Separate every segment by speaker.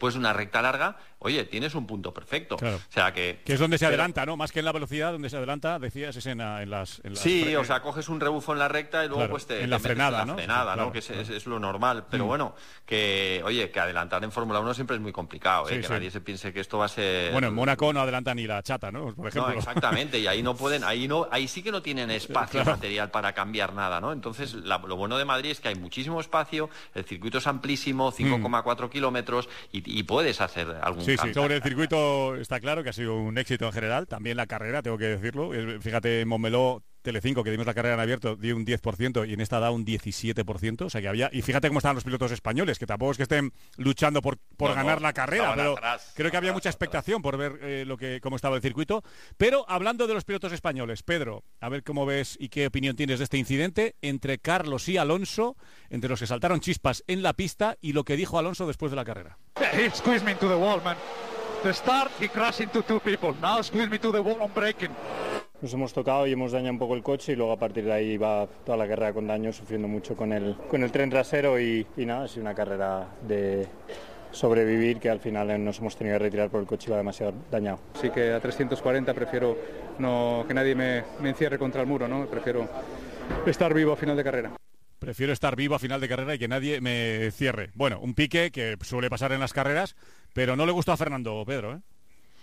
Speaker 1: pues una recta larga, oye, tienes un punto perfecto.
Speaker 2: Claro.
Speaker 1: O sea que
Speaker 2: es donde se adelanta, ¿no? Más que en la velocidad, donde se adelanta, decías, es en las
Speaker 1: sí, o sea, coges un rebufo en la recta y luego
Speaker 2: claro,
Speaker 1: pues te
Speaker 2: en la
Speaker 1: metes
Speaker 2: frenada,
Speaker 1: en la
Speaker 2: ¿no?
Speaker 1: frenada,
Speaker 2: Claro,
Speaker 1: ¿no? Que es lo normal. Pero bueno, que adelantar en Fórmula 1 siempre es muy complicado, que nadie se piense que esto va a ser...
Speaker 2: Bueno, en Mónaco no adelanta ni la chata, ¿no? Por ejemplo.
Speaker 1: No, exactamente, y ahí no pueden, ahí sí que no tienen espacio material para cambiar nada, ¿no? Entonces, lo bueno de Madrid es que hay muchísimo espacio, el circuito es amplísimo, 5,4 kilómetros, y puedes hacer algún cambio.
Speaker 2: Sí, sobre el circuito está claro que ha sido un éxito en general, también la carrera, tengo que decirlo. Fíjate, en Montmeló, Telecinco, que dimos la carrera en abierto, dio un 10% y en esta da un 17%, o sea que había... Y fíjate cómo estaban los pilotos españoles, que tampoco es que estén luchando por ganar la carrera, pero creo que había mucha expectación por ver cómo estaba el circuito. Pero hablando de los pilotos españoles, Pedro, a ver cómo ves y qué opinión tienes de este incidente entre Carlos y Alonso, entre los que saltaron chispas en la pista y lo que dijo Alonso después de la carrera.
Speaker 3: He squeezed me into the wall, man. The start, he crashed into two people. Now squeeze me to the wall on braking.
Speaker 4: Nos hemos tocado y hemos dañado un poco el coche y luego a partir de ahí va toda la carrera con daño, sufriendo mucho con el tren trasero y nada, ha sido una carrera de sobrevivir que al final nos hemos tenido que retirar porque el coche iba demasiado dañado.
Speaker 5: Sí que a 340 prefiero que nadie me encierre contra el muro, ¿no? Prefiero estar vivo a final de carrera.
Speaker 2: Prefiero estar vivo a final de carrera y que nadie me cierre. Bueno, un pique que suele pasar en las carreras, pero no le gustó a Fernando, Pedro, ¿eh?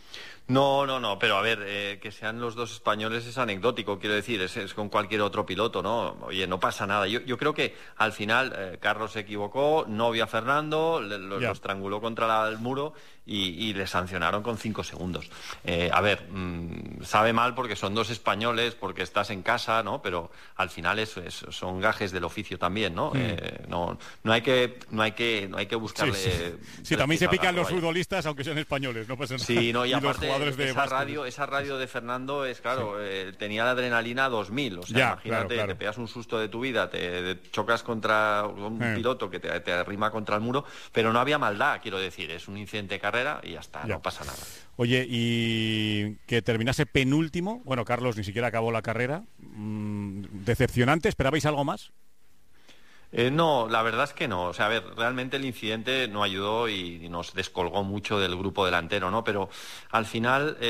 Speaker 1: No, pero a ver, que sean los dos españoles es anecdótico, quiero decir, es con cualquier otro piloto, ¿no? Oye, no pasa nada. Yo creo que al final Carlos se equivocó, no vio a Fernando, lo estranguló contra el muro y le sancionaron con 5 segundos. A ver, sabe mal porque son dos españoles, porque estás en casa, ¿no? Pero al final son gajes del oficio también, ¿no? No hay que buscarle...
Speaker 2: Sí, también se pican los futbolistas, aunque sean españoles, no pasa nada.
Speaker 1: Sí, no, y aparte esa radio de Fernando es claro, tenía la adrenalina 2000, o sea, imagínate, claro. Te pegas un susto de tu vida, te chocas contra un piloto que te arrima contra el muro, pero no había maldad, quiero decir, es un incidente de carrera y ya está, no pasa nada.
Speaker 2: Oye, y que terminase penúltimo, bueno, Carlos ni siquiera acabó la carrera, decepcionante, ¿esperabais algo más?
Speaker 1: No, la verdad es que no. O sea, a ver, realmente el incidente no ayudó y nos descolgó mucho del grupo delantero, ¿no? Pero al final,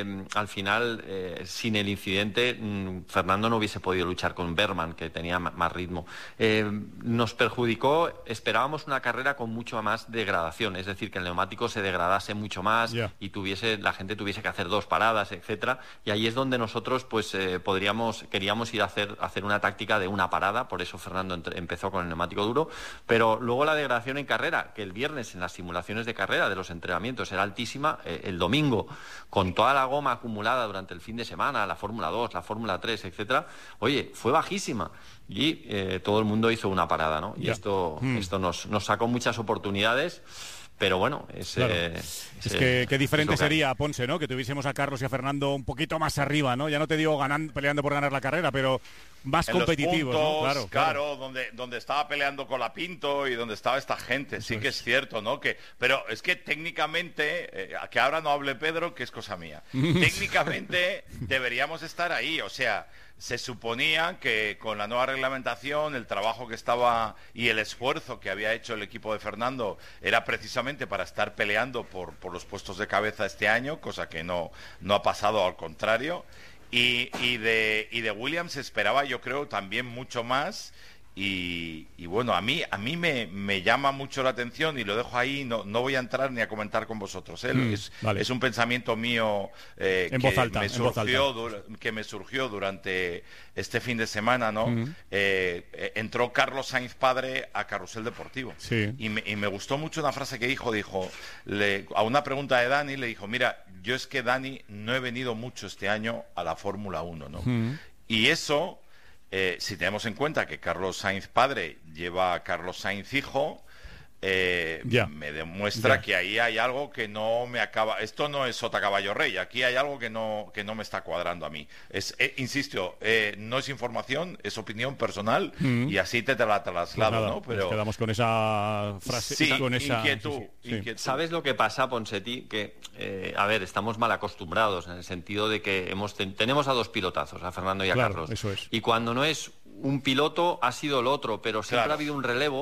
Speaker 1: sin el incidente, Fernando no hubiese podido luchar con Bergman, que tenía más ritmo. Nos perjudicó, esperábamos una carrera con mucho más degradación, es decir, que el neumático se degradase mucho más y la gente tuviese que hacer 2 paradas, etcétera. Y ahí es donde nosotros, pues, queríamos ir a hacer una táctica de una parada, por eso Fernando empezó con el neumático duro, pero luego la degradación en carrera, que el viernes en las simulaciones de carrera de los entrenamientos era altísima, el domingo con toda la goma acumulada durante el fin de semana, la Fórmula 2, la Fórmula 3, etcétera, oye, fue bajísima y todo el mundo hizo una parada, ¿no? Y esto nos sacó muchas oportunidades. Pero bueno, es
Speaker 2: que qué diferente sería, Ponce, ¿no? Que tuviésemos a Carlos y a Fernando un poquito más arriba, ¿no? Ya no te digo peleando por ganar la carrera, pero más competitivos,
Speaker 6: puntos,
Speaker 2: ¿no?
Speaker 6: Claro, donde estaba peleando con la Pinto y donde estaba esta gente, sí que es cierto, ¿no? Pero es que técnicamente, que ahora no hable Pedro, que es cosa mía, técnicamente deberíamos estar ahí, o sea... Se suponía que con la nueva reglamentación, el trabajo que estaba y el esfuerzo que había hecho el equipo de Fernando era precisamente para estar peleando por los puestos de cabeza este año, cosa que no ha pasado, al contrario. Y de Williams se esperaba, yo creo, también mucho más. Y bueno, a mí me llama mucho la atención y lo dejo ahí, no voy a entrar ni a comentar con vosotros. Es un pensamiento mío que me surgió durante este fin de semana, ¿no? Entró Carlos Sainz padre a Carrusel Deportivo y me gustó mucho una frase que dijo a una pregunta de Dani, le dijo, mira, yo es que Dani no he venido mucho este año a la Fórmula 1, ¿no? Y eso... si tenemos en cuenta que Carlos Sainz padre lleva a Carlos Sainz hijo, me demuestra que ahí hay algo que no me acaba. Esto no es sota caballo rey, aquí hay algo que no me está cuadrando a mí. Insisto, no es información, es opinión personal y así te la traslado, ¿no? Pero
Speaker 2: nos quedamos con esa frase, con esa
Speaker 6: inquietud.
Speaker 1: ¿Sabes lo que pasa, Ponseti? Que a ver, estamos mal acostumbrados en el sentido de que tenemos a 2 pilotazos, a Fernando y a Carlos.
Speaker 2: Eso es.
Speaker 1: Y cuando no es un piloto ha sido el otro, pero siempre ha habido un relevo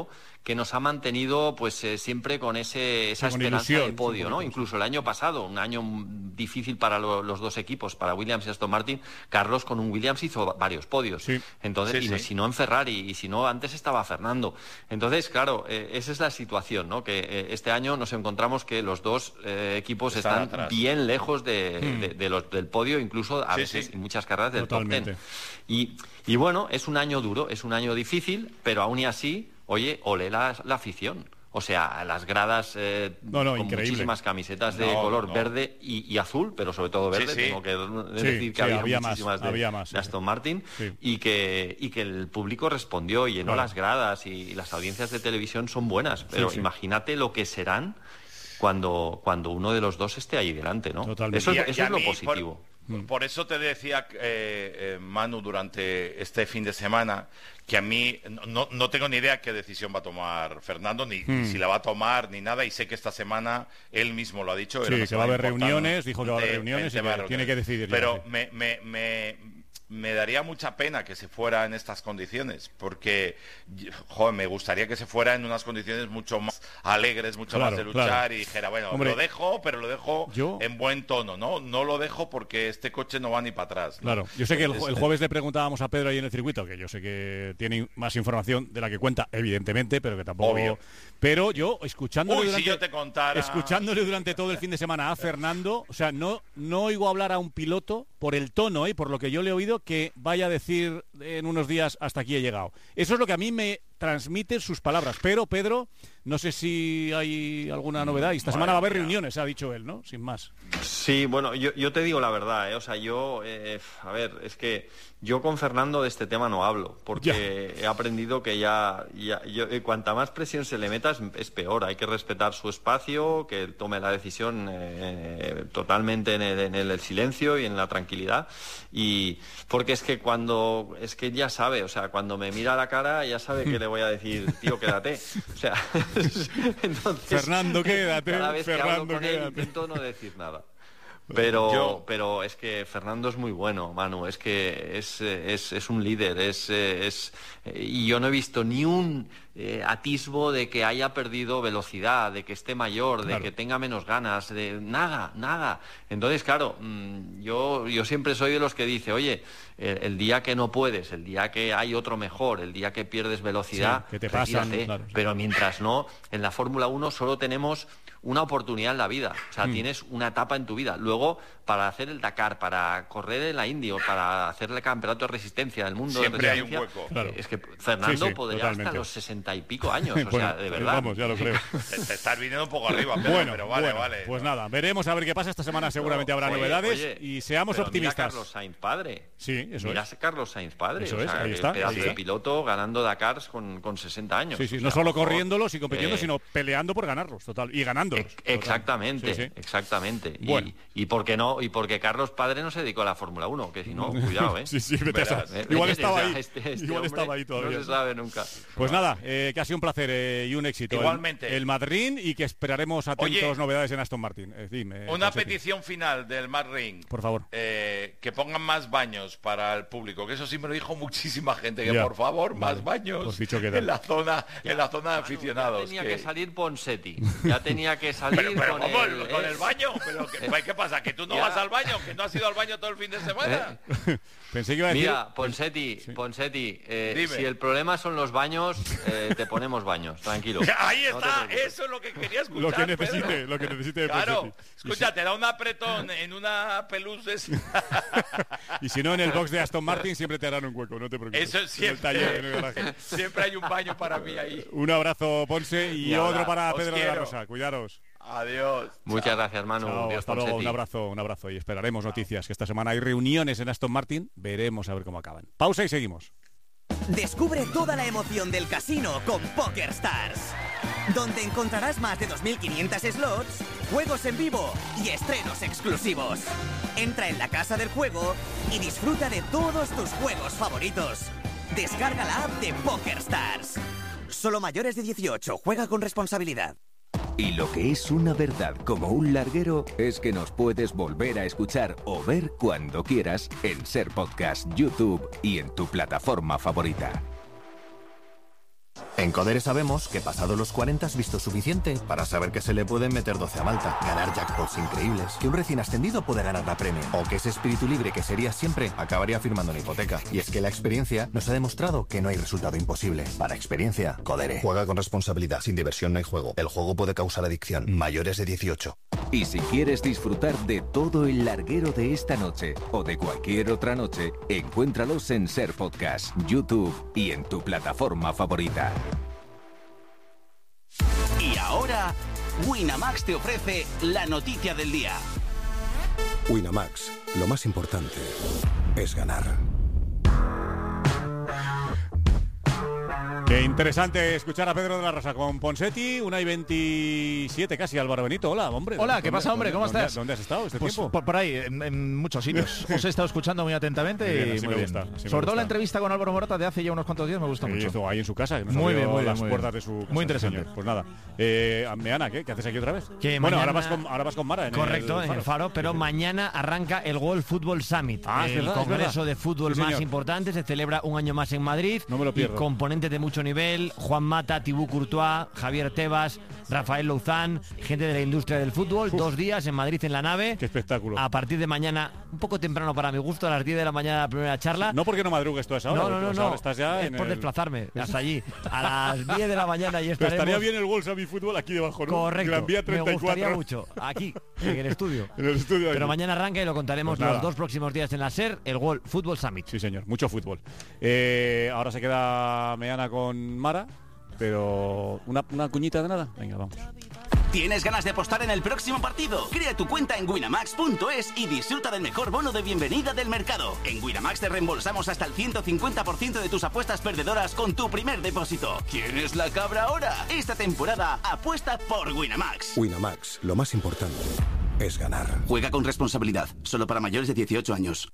Speaker 1: que nos ha mantenido pues siempre con esa esperanza
Speaker 2: ilusión,
Speaker 1: de podio, ¿no? Incluso el año pasado, un año difícil para los dos equipos, para Williams y Aston Martin, Carlos con un Williams hizo varios podios.
Speaker 2: Sí.
Speaker 1: Entonces, si no en Ferrari, y si no antes estaba Fernando. Entonces, claro, esa es la situación, ¿no? Que este año nos encontramos que los dos equipos están bien lejos del podio, incluso a veces en muchas carreras del
Speaker 2: Totalmente.
Speaker 1: top 10. Y bueno, es un año duro, es un año difícil, pero aún y así, oye, olé la afición. O sea, las gradas con
Speaker 2: increíble.
Speaker 1: Muchísimas camisetas de color verde y azul, pero sobre todo verde. Tengo que decir que había muchísimas de Aston Martin y que el público respondió y llenó las gradas, y las audiencias de televisión son buenas. Pero imagínate lo que serán cuando uno de los dos esté ahí delante, ¿no?
Speaker 2: Totalmente.
Speaker 1: Eso es lo positivo.
Speaker 6: Por eso te decía, Manu, durante este fin de semana, que a mí no tengo ni idea qué decisión va a tomar Fernando, ni si la va a tomar, ni nada, y sé que esta semana él mismo lo ha dicho.
Speaker 2: Sí, que va a haber reuniones, dijo que va a haber reuniones y que tiene que decidir.
Speaker 6: Pero me daría mucha pena que se fuera en estas condiciones, porque me gustaría que se fuera en unas condiciones mucho más alegres, mucho más de luchar, y dijera, bueno, hombre, lo dejo, pero lo dejo en buen tono, no lo dejo porque este coche no va ni para atrás, ¿no?
Speaker 2: Claro, yo sé que el jueves le preguntábamos a Pedro ahí en el circuito, que yo sé que tiene más información de la que cuenta, evidentemente, pero que tampoco...
Speaker 6: Obvio.
Speaker 2: Pero yo, escuchándole
Speaker 6: durante
Speaker 2: todo el fin de semana a Fernando, o sea, no oigo hablar a un piloto por el tono, por lo que yo le he oído, que vaya a decir en unos días hasta aquí he llegado. Eso es lo que a mí me transmiten sus palabras. Pero, Pedro, no sé si hay alguna novedad. Y esta semana va a haber reuniones, ha dicho él, ¿no? Sin más.
Speaker 1: Sí, bueno, yo te digo la verdad, O sea, a ver, es que yo con Fernando de este tema no hablo, porque he aprendido que cuanta más presión se le meta es peor. Hay que respetar su espacio, que él tome la decisión totalmente en el silencio y en la tranquilidad. Y porque es que ya sabe, o sea, cuando me mira a la cara ya sabe que le voy a decir, tío, quédate. O sea, entonces,
Speaker 2: Fernando, quédate.
Speaker 1: Cada vez que hablo con él intento no decir nada. Pero es que Fernando es muy bueno, Manu, es que es un líder, y yo no he visto ni un atisbo de que haya perdido velocidad, de que esté mayor, de que tenga menos ganas, de nada. Entonces, claro, yo siempre soy de los que dice, oye, el día que no puedes, el día que hay otro mejor, el día que pierdes velocidad,
Speaker 2: que te pasan,
Speaker 1: pero mientras no, en la Fórmula 1 solo tenemos una oportunidad en la vida, o sea, tienes una etapa en tu vida. Luego, para hacer el Dakar, para correr en la Indy o para hacer el campeonato de resistencia del mundo,
Speaker 6: siempre hay un hueco.
Speaker 1: Es que Fernando podría hasta los 60 y pico años, o sea, de verdad.
Speaker 2: Vamos, ya lo creo.
Speaker 6: Te estás viniendo un poco arriba, pero vale.
Speaker 2: Pues nada, veremos a ver qué pasa esta semana. Seguramente habrá novedades y seamos optimistas.
Speaker 1: Mira Carlos Sainz padre.
Speaker 2: Sí, eso
Speaker 1: mira a Carlos Sainz padre.
Speaker 2: Eso
Speaker 1: o sea,
Speaker 2: ahí está.
Speaker 1: Pedazo de piloto ganando Dakars con 60 años.
Speaker 2: Sí, no solo corriéndolos y compitiendo, sino peleando por ganarlos, total, y ganándolos.
Speaker 1: Exactamente.
Speaker 2: Bueno.
Speaker 1: Y por qué no, y porque Carlos padre no se dedicó a la Fórmula 1, que si no, cuidado,
Speaker 2: Sí, vete a saber. Igual estaba ahí. Igual estaba ahí todavía.
Speaker 1: No se sabe nunca.
Speaker 2: Pues nada, que ha sido un placer y un éxito.
Speaker 6: Igualmente.
Speaker 2: El Madrid, y que esperaremos atentos novedades en Aston Martin. Dime,
Speaker 6: una petición final del Madrid.
Speaker 2: Por favor.
Speaker 6: Que pongan más baños para el público, que eso sí me lo dijo muchísima gente, que por favor, más baños en la zona de aficionados.
Speaker 1: Ya tenía que salir Ponseti. Ya tenía que salir
Speaker 6: con el baño. ¿Qué pasa? ¿Que tú no vas al baño? ¿Que no has ido al baño todo el fin de semana?
Speaker 2: Pensé que iba a decir...
Speaker 1: Mira, Ponseti, si el problema son los baños, te ponemos baños, tranquilo.
Speaker 6: Ahí está, eso es lo que quería escuchar.
Speaker 2: Lo que necesite
Speaker 6: claro,
Speaker 2: Ponseti.
Speaker 6: Escucha, te da un apretón en una pelusa.
Speaker 2: Y si no, en el box de Aston Martin siempre te harán un hueco, no te preocupes.
Speaker 6: Eso es siempre. Siempre hay un baño para mí ahí.
Speaker 2: Un abrazo, Ponce, y otro para Pedro de la Rosa. Cuidaros.
Speaker 6: Adiós.
Speaker 1: Muchas gracias, Manu.
Speaker 2: Chao, hasta luego. Un abrazo. Y esperaremos noticias, que esta semana hay reuniones en Aston Martin. Veremos a ver cómo acaban. Pausa y seguimos.
Speaker 7: Descubre toda la emoción del casino con PokerStars, donde encontrarás más de 2.500 slots, juegos en vivo y estrenos exclusivos. Entra en la casa del juego y disfruta de todos tus juegos favoritos. Descarga la app de PokerStars. Solo mayores de 18. Juega con responsabilidad.
Speaker 8: Y lo que es una verdad como un larguero es que nos puedes volver a escuchar o ver cuando quieras en Ser Podcast, YouTube y en tu plataforma favorita.
Speaker 9: En Codere sabemos que pasado los 40 has visto suficiente para saber que se le pueden meter 12 a Malta, ganar jackpots increíbles, que un recién ascendido puede ganar la Premier, o que ese espíritu libre que serías siempre acabaría firmando una hipoteca. Y es que la experiencia nos ha demostrado que no hay resultado imposible. Para experiencia, Codere. Juega con responsabilidad. Sin diversión no hay juego. El juego puede causar adicción. Mayores de 18.
Speaker 8: Y si quieres disfrutar de todo el larguero de esta noche o de cualquier otra noche, encuéntralos en Ser Podcast, YouTube y en tu plataforma favorita.
Speaker 7: Y ahora, Winamax te ofrece la noticia del día.
Speaker 10: Winamax, lo más importante es ganar.
Speaker 2: Qué interesante escuchar a Pedro de la Rosa con Ponseti, 1:27 casi. Álvaro Benito, hola, hombre.
Speaker 11: Hola, ¿qué pasa, hombre? ¿Cómo estás?
Speaker 2: ¿Dónde has estado este tiempo?
Speaker 11: Por ahí, en muchos sitios. Os he estado escuchando muy atentamente y muy bien. Sobre todo la entrevista con Álvaro Morata de hace ya unos cuantos días me gusta mucho.
Speaker 2: Estuvo ahí en su casa, que nos
Speaker 11: muy
Speaker 2: abrió
Speaker 11: bien,
Speaker 2: las
Speaker 11: muy
Speaker 2: puertas
Speaker 11: bien.
Speaker 2: de su casa.
Speaker 11: Muy interesante.
Speaker 2: Señor. Pues nada. Meana, ¿qué haces aquí otra vez?
Speaker 12: Que
Speaker 2: bueno,
Speaker 12: mañana...
Speaker 2: ahora vas con Mara.
Speaker 12: Correcto, en el Faro, pero mañana arranca el World Football Summit. El congreso de fútbol más importante. Se celebra un año más en Madrid.
Speaker 2: No me lo pierdo.
Speaker 12: Y componentes de mucho nivel: Juan Mata, Thibaut Courtois, Javier Tebas, Rafael Louzán, gente de la industria del fútbol. 2 días en Madrid en la nave.
Speaker 2: Qué espectáculo.
Speaker 12: A partir de mañana, un poco temprano para mi gusto, a las 10 de la mañana la primera charla.
Speaker 2: No porque no madrugues tú a esa hora.
Speaker 12: No.
Speaker 2: Estás ya
Speaker 12: es por desplazarme hasta allí. A las 10 de la mañana y estaremos.
Speaker 2: Pero estaría bien el World Summit Fútbol aquí debajo, ¿no?
Speaker 12: Correcto.
Speaker 2: Gran Vía 34.
Speaker 12: Me gustaría mucho. Aquí, en el estudio.
Speaker 2: En el estudio.
Speaker 12: Pero mañana arranca y lo contaremos
Speaker 2: pues
Speaker 12: los 2 próximos días en la SER, el World Football Summit.
Speaker 2: Sí, señor. Mucho fútbol. Ahora se queda Meana con Mara. Pero una cuñita de nada. Venga, vamos.
Speaker 7: ¿Tienes ganas de apostar en el próximo partido? Crea tu cuenta en winamax.es y disfruta del mejor bono de bienvenida del mercado. En Winamax te reembolsamos hasta el 150% de tus apuestas perdedoras con tu primer depósito. ¿Quién es la cabra ahora? Esta temporada apuesta por Winamax.
Speaker 10: Winamax, lo más importante es ganar.
Speaker 7: Juega con responsabilidad. Solo para mayores de 18 años.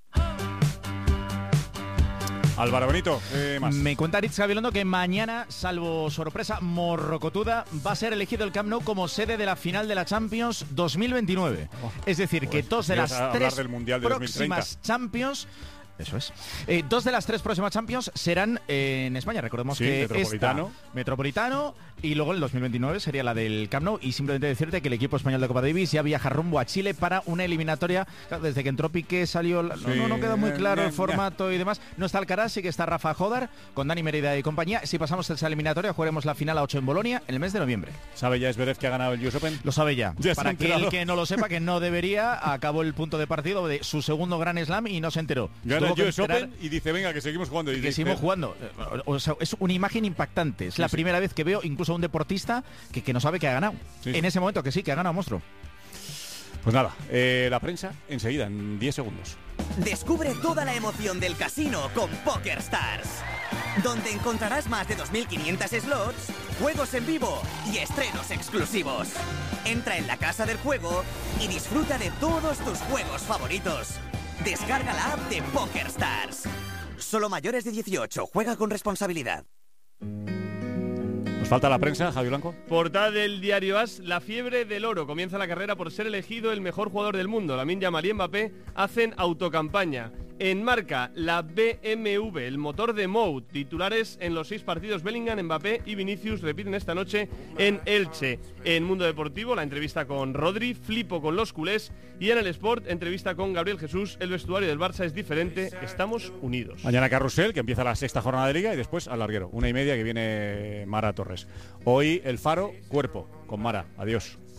Speaker 2: Álvaro Benito, más.
Speaker 11: Me cuenta Aritz Gabilondo que mañana, salvo sorpresa morrocotuda, va a ser elegido el Camp Nou como sede de la final de la Champions 2029. Es decir, que 2 de las 3 próximas Champions... Eso es. 2 de las 3 próximas Champions serán en España. Recordemos que Metropolitano y luego el 2029 sería la del Camp Nou. Y simplemente decirte que el equipo español de Copa Davis ya viaja rumbo a Chile para una eliminatoria. Claro, desde que entró Piqué salió... No queda muy claro el formato y demás. No está Alcaraz, sí que está Rafa Jodar con Dani Mérida y compañía. Si pasamos esa eliminatoria, jugaremos la final a 8 en Bolonia en el mes de noviembre.
Speaker 2: ¿Sabe ya Zverev que ha ganado el US Open?
Speaker 11: Lo sabe ya. Para que el que no lo sepa, que no debería, acabó el punto de partido de su segundo Grand Slam y no se enteró.
Speaker 2: El US Open y dice, venga, que seguimos jugando. Y
Speaker 11: que seguimos jugando. O sea, es una imagen impactante. Es la primera vez que veo incluso a un deportista que no sabe que ha ganado. En ese momento que sí, que ha ganado, monstruo.
Speaker 2: Pues nada, la prensa enseguida, en 10 segundos.
Speaker 7: Descubre toda la emoción del casino con PokerStars, donde encontrarás más de 2.500 slots, juegos en vivo y estrenos exclusivos. Entra en la casa del juego y disfruta de todos tus juegos favoritos. Descarga la app de PokerStars. Solo mayores de 18. Juega con responsabilidad.
Speaker 2: Nos falta la prensa, Javi Blanco.
Speaker 13: Portada del diario AS, la fiebre del oro. Comienza la carrera por ser elegido el mejor jugador del mundo. Lamine Yamal y Mbappé hacen autocampaña. En Marca, la BMW, el motor de Mou. Titulares en los 6 partidos. Bellingham, Mbappé y Vinicius repiten esta noche en Elche. En Mundo Deportivo, la entrevista con Rodri, flipo con los culés. Y en el Sport, entrevista con Gabriel Jesús. El vestuario del Barça es diferente, estamos unidos.
Speaker 2: Mañana Carrusel, que empieza la 6ª jornada de Liga, y después al larguero, 1:30, que viene Mara Torres. Hoy el Faro, cuerpo, con Mara. Adiós.